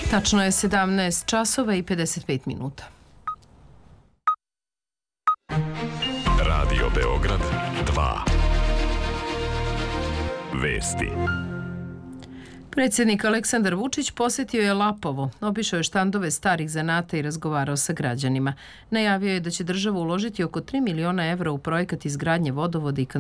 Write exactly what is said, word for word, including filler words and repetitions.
Tačno je sedamnaest časova i pedeset pet minuta. Radio Beograd dva. Vesti. Predsjednik Aleksandar Vučić posjetio je Lapovo, obišao je štandove starih zanata i razgovarao sa građanima. Najavio je da će država uložiti oko tri miliona evra u projekat izgradnje vodovoda i kanalizacije